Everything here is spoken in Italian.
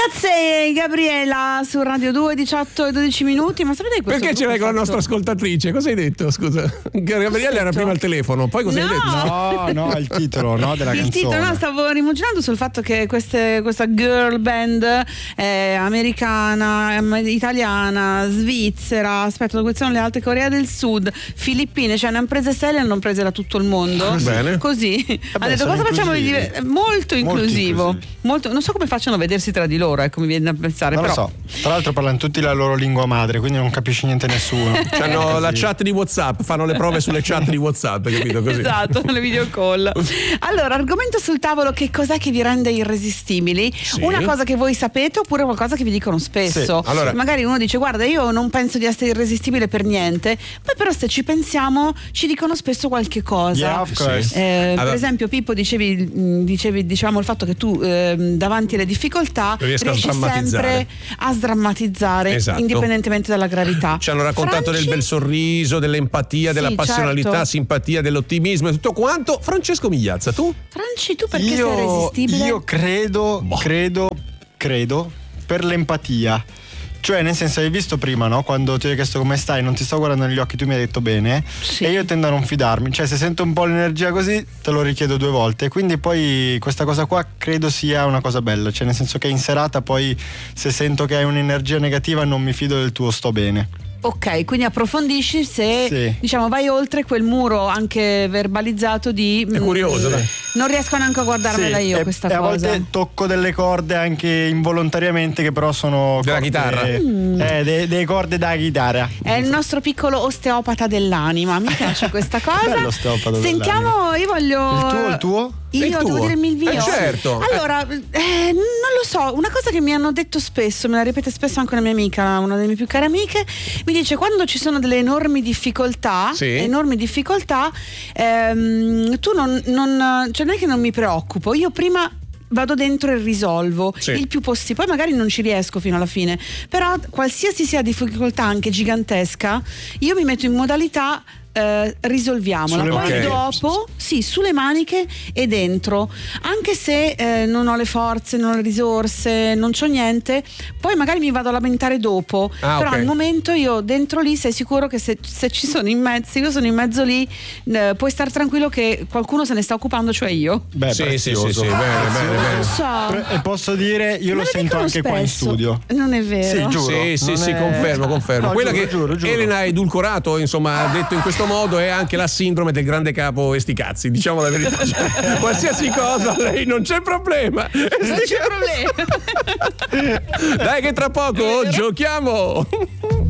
Grazie Gabriela su Radio 2, 18 e 12 minuti. Ma sapete questo? Perché ce l'hai con la nostra ascoltatrice? Cosa hai detto? Scusa. Gabriella era prima al telefono, poi cosa hai detto? No, il titolo, no, della canzone. Il titolo, no, stavo rimuginando sul fatto che questa girl band americana, italiana, svizzera, aspetta, queste sono le altre, Corea del Sud, Filippine, cioè ne hanno prese 6, le hanno prese da tutto il mondo. Bene. Così. Ha detto cosa facciamo molto inclusivo. Molto, non so come facciano a vedersi tra di loro, ecco, mi viene da pensare. Non però. lo so. Tra l'altro parlano tutti la loro lingua madre, quindi non capisce niente nessuno. Hanno la chat di WhatsApp, fanno le prove sulle chat di WhatsApp, capito? Così. Esatto, le video call. Allora, argomento sul tavolo: che cos'è che vi rende irresistibili? Sì. Una cosa che voi sapete oppure qualcosa che vi dicono spesso? Sì. Allora, magari uno dice: guarda, io non penso di essere irresistibile per niente, poi però se ci pensiamo ci dicono spesso qualche cosa. Yeah, of course. Per esempio, Pippo, dicevamo il fatto che tu davanti alle difficoltà riesci sempre a sdrammatizzare, esatto, indipendentemente dalla gravità. Ci hanno raccontato del bel sorriso, dell'empatia, della passionalità, certo, simpatia, dell'ottimismo e tutto quanto. Francesco Migliazza, tu? Franci, tu perché sei irresistibile? Io credo per l'empatia. Cioè, nel senso, hai visto prima, no? Quando ti ho chiesto come stai, non ti sto guardando negli occhi, tu mi hai detto bene. Sì. E io tendo a non fidarmi. Cioè, se sento un po' l'energia così, te lo richiedo 2 volte. Quindi poi questa cosa qua credo sia una cosa bella. Cioè, nel senso che in serata poi, se sento che hai un'energia negativa, non mi fido del tuo sto bene. Ok, quindi approfondisci se diciamo vai oltre quel muro anche verbalizzato di è curioso, dai. Non riesco neanche a guardarmela io questa cosa. A volte tocco delle corde anche involontariamente che però sono della chitarra. Delle corde da chitarra. È il nostro piccolo osteopata dell'anima. Mi piace questa cosa. L'osteopata Sentiamo, io voglio il tuo? Io devo dirmi il mio. Certo. Allora, non lo so, una cosa che mi hanno detto spesso, me la ripete spesso anche una mia amica, una delle mie più care amiche, mi dice: quando ci sono delle enormi difficoltà, tu cioè non è che non mi preoccupo, io prima vado dentro e risolvo il più possibile, poi magari non ci riesco fino alla fine, però qualsiasi sia difficoltà anche gigantesca, io mi metto in modalità risolviamola, poi dopo sulle maniche e dentro, anche se non ho le forze, non ho le risorse, non c'ho niente, poi magari mi vado a lamentare dopo, però al momento io dentro lì sei sicuro che se ci sono in mezzo, io sono in mezzo lì, puoi star tranquillo che qualcuno se ne sta occupando, cioè io. Beh, sì, bene. So. E posso dire, io lo sento anche spesso. Qua in studio. Non è vero. Sì, giuro. Sì, confermo. No, quella giuro. Elena ha edulcorato, insomma, ha detto in questo modo, è anche la sindrome del grande capo e sti cazzi, diciamo la verità. Cioè, qualsiasi cosa, lei non c'è problema. Non c'è problema. Dai che tra poco giochiamo.